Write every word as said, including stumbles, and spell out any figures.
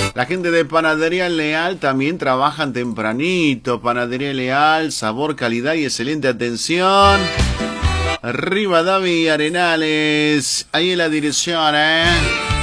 La gente de Panadería Leal también trabajan tempranito. Panadería Leal, sabor, calidad y excelente atención. Rivadavia y Arenales. Ahí en la dirección, ¿eh?